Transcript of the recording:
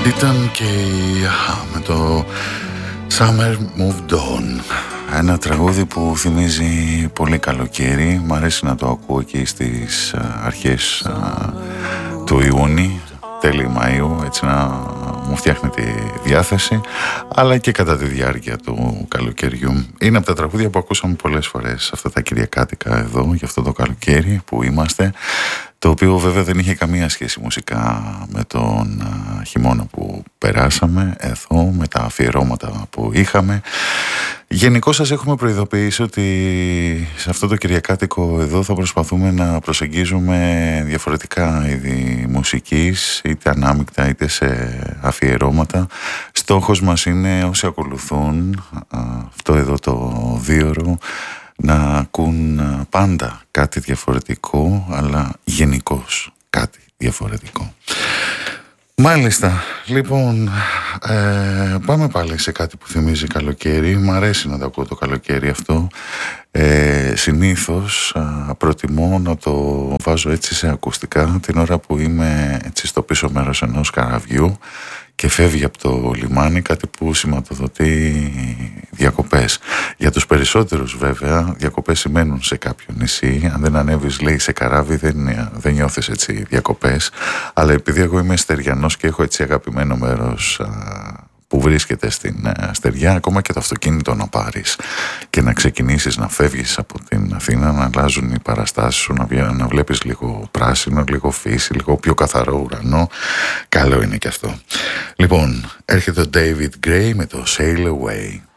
Ήταν και με το Summer Moved On, ένα τραγούδι που θυμίζει πολύ καλοκαίρι. Μ' αρέσει να το ακούω εκεί στις αρχές του Ιούνιου, τέλη Μαΐου, έτσι να μου φτιάχνει τη διάθεση, αλλά και κατά τη διάρκεια του καλοκαιριού. Είναι από τα τραγούδια που ακούσαμε πολλές φορές αυτά τα κυριακάτικα εδώ, για αυτό το καλοκαίρι που είμαστε, το οποίο βέβαια δεν είχε καμία σχέση μουσικά με τον χειμώνα που περάσαμε εδώ, με τα αφιερώματα που είχαμε. Γενικώς σας έχουμε προειδοποιήσει ότι σε αυτό το κυριακάτικο εδώ θα προσπαθούμε να προσεγγίζουμε διαφορετικά είδη μουσικής, είτε ανάμεικτα είτε σε αφιερώματα. Στόχος μας είναι όσοι ακολουθούν αυτό εδώ το δίωρο να ακούν πάντα κάτι διαφορετικό, αλλά γενικώς κάτι διαφορετικό. Μάλιστα, λοιπόν, πάμε πάλι σε κάτι που θυμίζει καλοκαίρι. Μ' αρέσει να το ακούω το καλοκαίρι αυτό. Συνήθως προτιμώ να το βάζω έτσι σε ακουστικά την ώρα που είμαι έτσι στο πίσω μέρος ενός καραβιού και φεύγει από το λιμάνι, κάτι που σηματοδοτεί διακοπές. Για τους περισσότερους βέβαια διακοπές σημαίνουν σε κάποιο νησί. Αν δεν ανέβεις, λέει, σε καράβι δεν νιώθεις έτσι διακοπές. Αλλά επειδή εγώ είμαι στεριανός και έχω έτσι αγαπημένο μέρος που βρίσκεται στην στεριά, ακόμα και το αυτοκίνητο να πάρεις και να ξεκινήσεις να φεύγεις από την Αθήνα, να αλλάζουν οι παραστάσεις σου, να βλέπεις λίγο πράσινο, λίγο φύση, λίγο πιο καθαρό ουρανό, καλό είναι και αυτό. Λοιπόν, έρχεται ο David Gray με το Sail Away.